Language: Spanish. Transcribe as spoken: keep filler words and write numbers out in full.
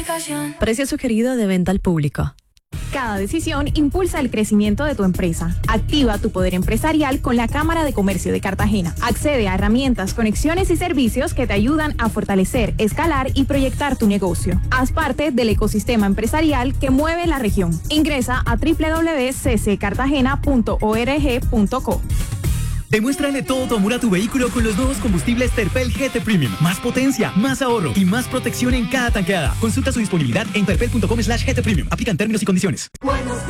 aplicación. Precio sugerido de venta al público. Cada decisión impulsa el crecimiento de tu empresa. Activa tu poder empresarial con la Cámara de Comercio de Cartagena. Accede a herramientas, conexiones y servicios que te ayudan a fortalecer, escalar y proyectar tu negocio. Haz parte del ecosistema empresarial que mueve la región. Ingresa a doble u doble u doble u punto c c cartagena punto org punto co. Demuéstrale todo tu amor a tu vehículo con los nuevos combustibles Terpel G T Premium. Más potencia, más ahorro y más protección en cada tanqueada. Consulta su disponibilidad en terpel punto com slash G T Premium. Aplican términos y condiciones. Buenos